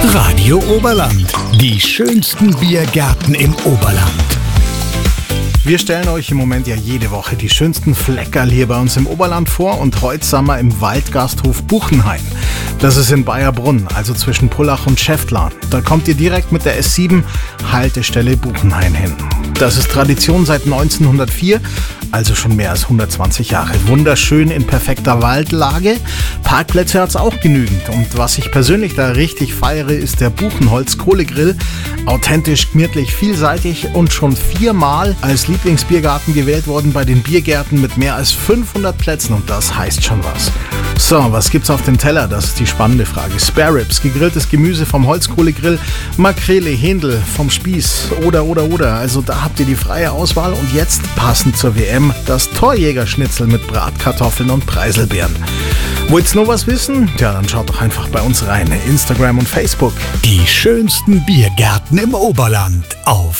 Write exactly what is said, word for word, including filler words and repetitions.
Radio Oberland. Die schönsten Biergärten im Oberland. Wir stellen euch im Moment ja jede Woche die schönsten Fleckerl hier bei uns im Oberland vor und heute sind wir im Waldgasthof Buchenhain. Das ist in Bayerbrunn, also zwischen Pullach und Schäftlarn. Da kommt ihr direkt mit der S sieben Haltestelle Buchenhain hin. Das ist Tradition seit neunzehnhundertvier, also schon mehr als hundertzwanzig Jahre. Wunderschön in perfekter Waldlage. Parkplätze hat's auch genügend. Und was ich persönlich da richtig feiere, ist der Buchenholz-Kohlegrill. Authentisch, gemütlich, vielseitig und schon viermal als Lieblingsbiergarten gewählt worden bei den Biergärten mit mehr als fünfhundert Plätzen. Und das heißt schon was. So, was gibt's auf dem Teller? Das ist die spannende Frage. Spare Ribs, gegrilltes Gemüse vom Holzkohlegrill, Makrele, Händel vom Spieß oder, oder, oder. Also da habt ihr die freie Auswahl und jetzt, passend zur W M, das Torjägerschnitzel mit Bratkartoffeln und Preiselbeeren. Wollt's noch was wissen? Tja, dann schaut doch einfach bei uns rein. Instagram und Facebook. Die schönsten Biergärten im Oberland auf